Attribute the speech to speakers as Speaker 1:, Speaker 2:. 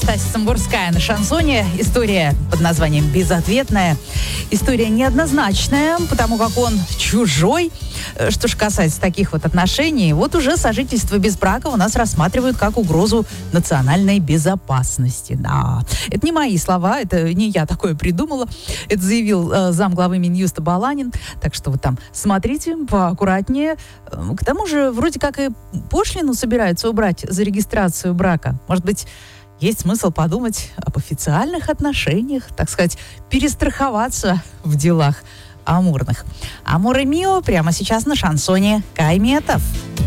Speaker 1: Стася Самбурская на шансоне. История под названием «Безответная». История неоднозначная, потому как он чужой. Что же касается таких вот отношений, вот уже сожительство без брака у нас рассматривают как угрозу национальной безопасности. Да, это не мои слова, это не я такое придумала. Это заявил замглавы Минюста Баланин. Так что вы там смотрите поаккуратнее. К тому же вроде как и пошлину собираются убрать за регистрацию брака. Может быть, есть смысл подумать об официальных отношениях, так сказать, перестраховаться в делах амурных. Амур и Мио прямо сейчас на шансоне Кайметов.